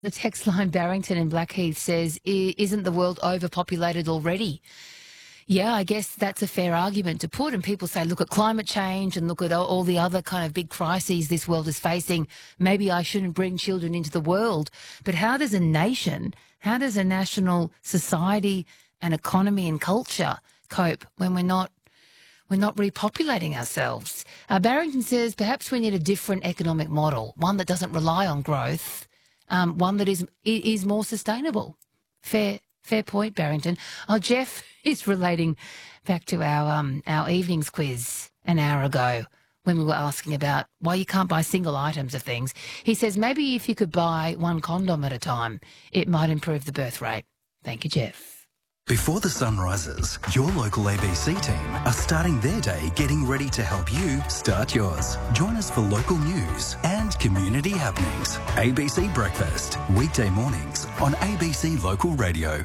The text line Barrington in Blackheath says, isn't the world overpopulated already? Yeah, I guess that's a fair argument to put. And people say, look at climate change and look at all the other kind of big crises this world is facing. Maybe I shouldn't bring children into the world. But how does a nation, how does a national society and economy and culture cope when we're not repopulating ourselves? Barrington says perhaps we need a different economic model, one that doesn't rely on growth, one that is more sustainable. Fair point, Barrington. Oh, Jeff is relating back to our evenings quiz an hour ago when we were asking about why you can't buy single items of things. He says maybe if you could buy one condom at a time, it might improve the birth rate. Thank you, Jeff. Before the sun rises, your local ABC team are starting their day getting ready to help you start yours. Join us for local news and community happenings. ABC Breakfast, weekday mornings on ABC Local Radio.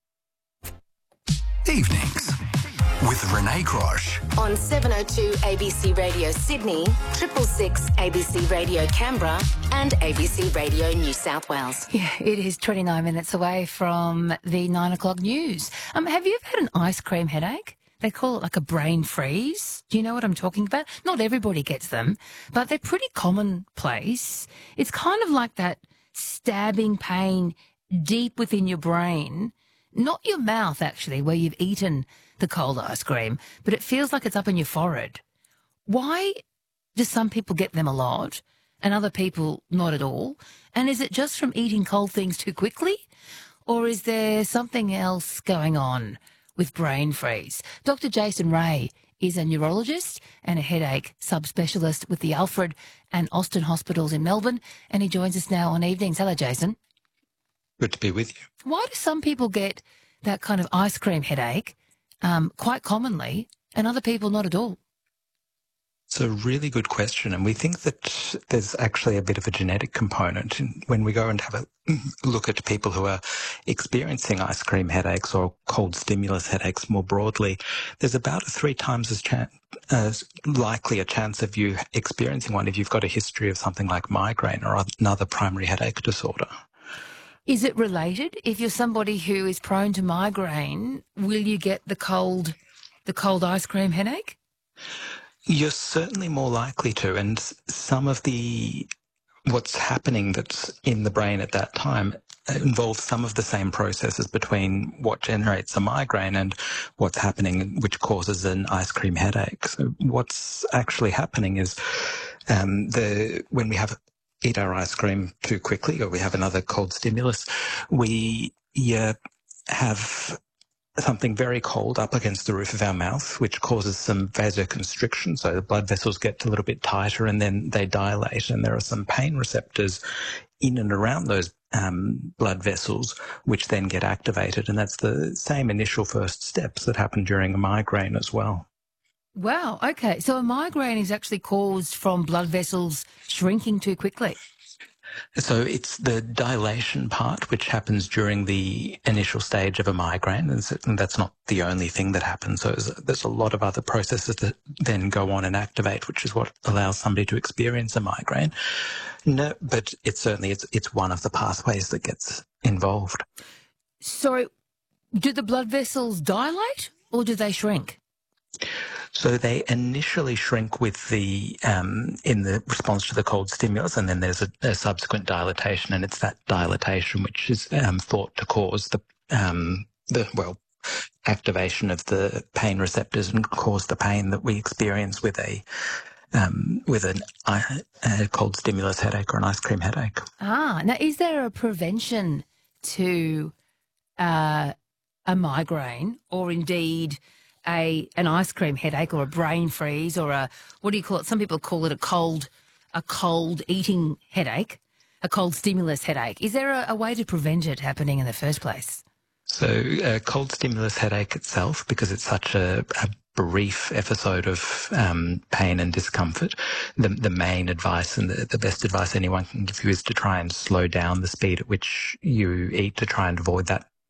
Evenings with Renee Crosh. On 702 ABC Radio Sydney, 666 ABC Radio Canberra and ABC Radio New South Wales. Yeah, it is 29 minutes away from the 9 o'clock news. Have you ever had an ice cream headache? They call it like a brain freeze. Do you know what I'm talking about? Not everybody gets them, but they're pretty commonplace. It's kind of like that stabbing pain deep within your brain, not your mouth actually, where you've eaten the cold ice cream, but it feels like it's up in your forehead. Why do some people get them a lot and other people not at all? And is it just from eating cold things too quickly? Or is there something else going on with brain freeze? Dr. Jason Ray is a neurologist and a headache subspecialist with the Alfred and Austin Hospitals in Melbourne, and he joins us now on Evenings. Hello, Jason. Good to be with you. Why do some people get that kind of ice cream headache quite commonly and other people not at all? It's a really good question, and we think that there's actually a bit of a genetic component. When we go and have a look at people who are experiencing ice cream headaches or cold stimulus headaches more broadly, there's about a 3 times as likely a chance of you experiencing one if you've got a history of something like migraine or another primary headache disorder. Is it related? If you're somebody who is prone to migraine, will you get the cold ice cream headache? You're certainly more likely to, and some of what's happening that's in the brain at that time involves some of the same processes between what generates a migraine and what's happening, which causes an ice cream headache. So what's actually happening is when we eat our ice cream too quickly or we have another cold stimulus, we have something very cold up against the roof of our mouth, which causes some vasoconstriction. So the blood vessels get a little bit tighter and then they dilate, and there are some pain receptors in and around those blood vessels, which then get activated. And that's the same initial first steps that happen during a migraine as well. Wow, okay. So a migraine is actually caused from blood vessels shrinking too quickly. So it's the dilation part, which happens during the initial stage of a migraine, and that's not the only thing that happens. So there's a lot of other processes that then go on and activate, which is what allows somebody to experience a migraine. No, but it's one of the pathways that gets involved. So do the blood vessels dilate or do they shrink? So they initially shrink with in the response to the cold stimulus, and then there's a subsequent dilatation, and it's that dilatation which is thought to cause the activation of the pain receptors and cause the pain that we experience with a cold stimulus headache or an ice cream headache. Now is there a prevention to a migraine, or indeed an ice cream headache, or a brain freeze, or what do you call it? Some people call it a cold eating headache, a cold stimulus headache. Is there a way to prevent it happening in the first place? So a cold stimulus headache itself, because it's such a brief episode of pain and discomfort, the main advice and the best advice anyone can give you is to try and slow down the speed at which you eat, to try and avoid that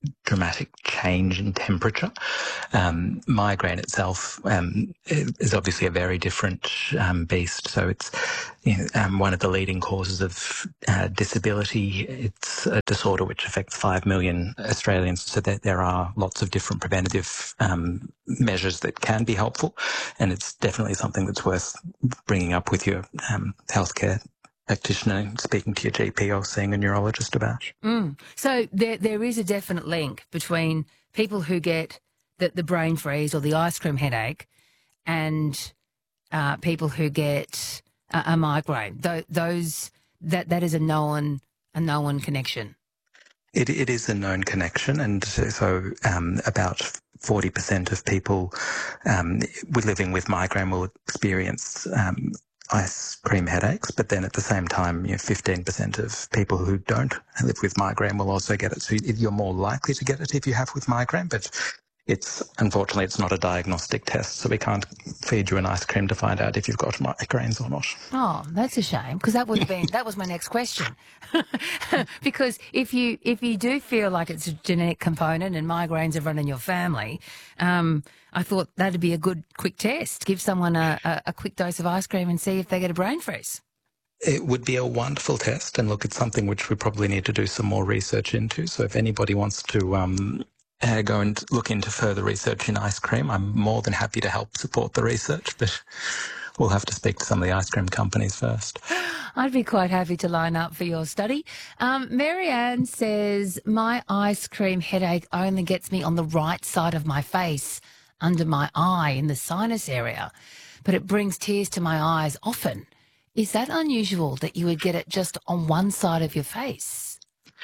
dramatic change in temperature. Migraine itself is obviously a very different beast. So it's one of the leading causes of disability. It's a disorder which affects 5 million Australians. So there are lots of different preventative measures that can be helpful, and it's definitely something that's worth bringing up with your healthcare practitioner and speaking to your GP or seeing a neurologist about. So there is a definite link between people who get the brain freeze or the ice cream headache and people who get a migraine. That is a known connection. It is a known connection, and so about 40% of people living with migraine will experience ice cream headaches, but then at the same time, 15% of people who don't live with migraine will also get it. So you're more likely to get it if you have with migraine, but unfortunately it's not a diagnostic test, so we can't feed you an ice cream to find out if you've got migraines or not. Oh, that's a shame, because that was my next question. Because if you do feel like it's a genetic component and migraines have run in your family, I thought that'd be a good quick test. Give someone a quick dose of ice cream and see if they get a brain freeze. It would be a wonderful test, and look, it's something which we probably need to do some more research into. So if anybody wants to go and look into further research in ice cream, I'm more than happy to help support the research, but we'll have to speak to some of the ice cream companies first. I'd be quite happy to line up for your study. Marianne says, my ice cream headache only gets me on the right side of my face, under my eye in the sinus area, but it brings tears to my eyes often. Is that unusual that you would get it just on one side of your face?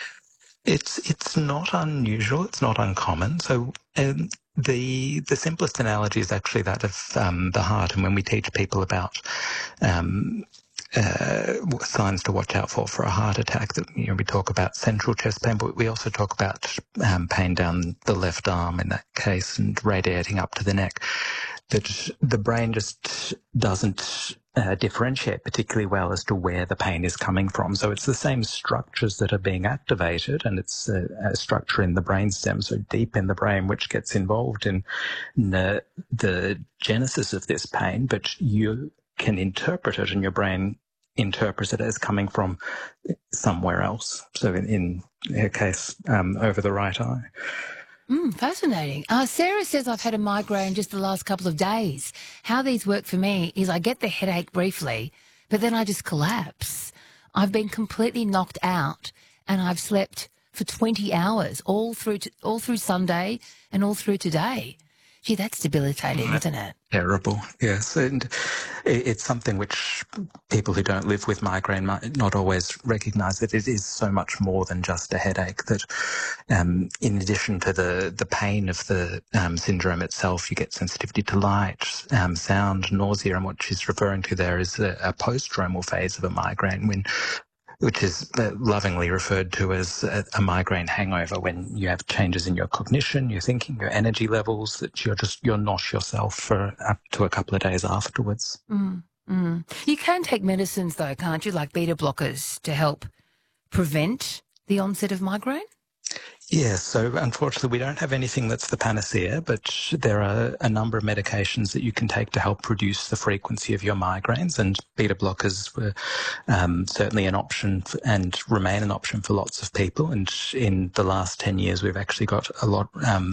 It's not unusual. It's not uncommon. So the simplest analogy is actually that of the heart. And when we teach people about signs to watch out for a heart attack, that we talk about central chest pain, but we also talk about pain down the left arm in that case and radiating up to the neck. That the brain just doesn't differentiate particularly well as to where the pain is coming from. So it's the same structures that are being activated, and it's a structure in the brainstem, so deep in the brain, which gets involved in the genesis of this pain, but you can interpret it, and your brain interprets it as coming from somewhere else. So in her case, over the right eye. Fascinating. Sarah says, I've had a migraine just the last couple of days. How these work for me is I get the headache briefly, but then I just collapse. I've been completely knocked out, and I've slept for 20 hours all through Sunday and all through today. Gee, that's debilitating, isn't it? Terrible, yes. And it's something which people who don't live with migraine might not always recognise, that it is so much more than just a headache, that in addition to the pain of the syndrome itself, you get sensitivity to light, sound, nausea, and what she's referring to there is a post-stromal phase of a migraine, which is lovingly referred to as a migraine hangover, when you have changes in your cognition, your thinking, your energy levels, that you're not yourself for up to a couple of days afterwards. You can take medicines though, can't you, like beta blockers to help prevent the onset of migraine? Yes, so unfortunately we don't have anything that's the panacea, but there are a number of medications that you can take to help reduce the frequency of your migraines, and beta blockers were certainly an option and remain an option for lots of people. And in the last 10 years, we've actually got a lot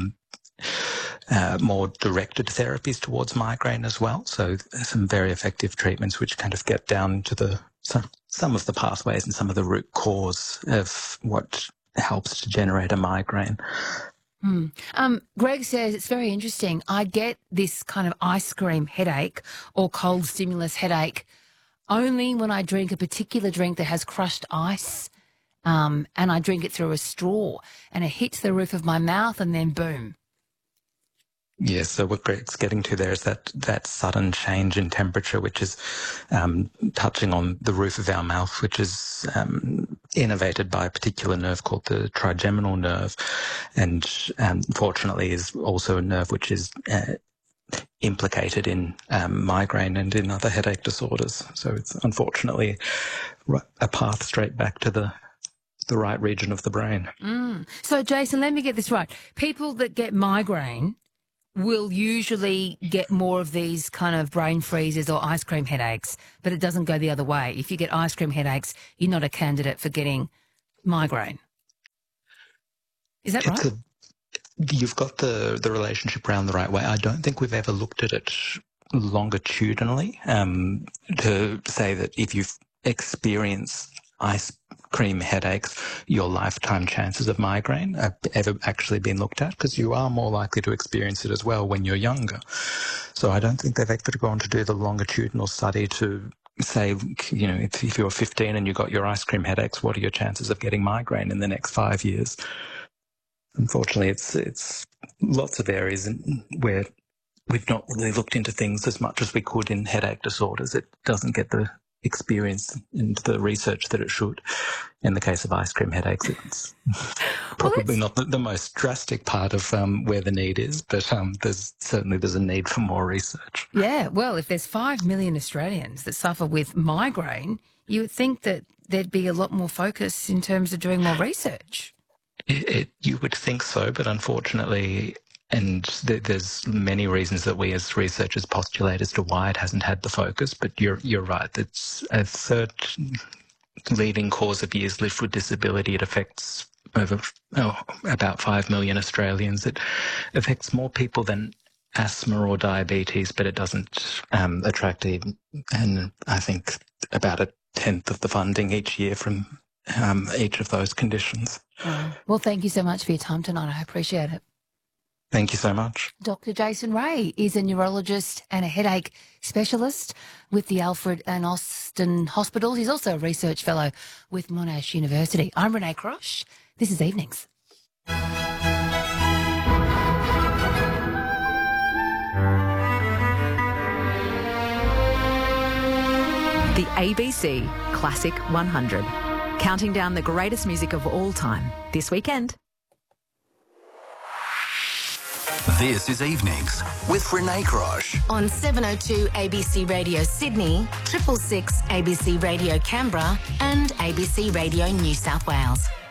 more directed therapies towards migraine as well. So some very effective treatments which kind of get down to some of the pathways and some of the root cause of what helps to generate a migraine. Greg says, it's very interesting. I get this kind of ice cream headache or cold stimulus headache only when I drink a particular drink that has crushed ice, and I drink it through a straw, and it hits the roof of my mouth, and then boom. Yes, so what Greg's getting to there is that sudden change in temperature, which is touching on the roof of our mouth, which is innervated by a particular nerve called the trigeminal nerve, and fortunately is also a nerve which is implicated in migraine and in other headache disorders. So it's unfortunately a path straight back to the the right region of the brain. So, Jason, let me get this right. People that get migraine will usually get more of these kind of brain freezes or ice cream headaches, but it doesn't go the other way. If you get ice cream headaches, you're not a candidate for getting migraine. Is that right? You've got the relationship around the right way. I don't think we've ever looked at it longitudinally to say that if you've experienced ice cream headaches, your lifetime chances of migraine have ever actually been looked at, because you are more likely to experience it as well when you're younger. So I don't think they've ever gone to do the longitudinal study to say, you know, if you're 15 and you got your ice cream headaches, what are your chances of getting migraine in the next 5 years? Unfortunately, it's lots of areas where we've not really looked into things as much as we could in headache disorders. It doesn't get the experience and the research that it should. In the case of ice cream headaches, it's probably not the most drastic part of where the need is, but there's a need for more research. Yeah, well, if there's 5 million Australians that suffer with migraine, you would think that there'd be a lot more focus in terms of doing more research. You would think so, but unfortunately, and there's many reasons that we as researchers postulate as to why it hasn't had the focus, but you're right. It's a third leading cause of years lived with disability. It affects about 5 million Australians. It affects more people than asthma or diabetes, but it doesn't attract even, and I think about 1/10 of the funding each year from each of those conditions. Well, thank you so much for your time tonight. I appreciate it. Thank you so much. Dr. Jason Ray is a neurologist and a headache specialist with the Alfred and Austin Hospitals. He's also a research fellow with Monash University. I'm Renee Crosh. This is Evenings. The ABC Classic 100. Counting down the greatest music of all time this weekend. This is Evenings with Renee Crosh. On 702 ABC Radio Sydney, 666 ABC Radio Canberra and ABC Radio New South Wales.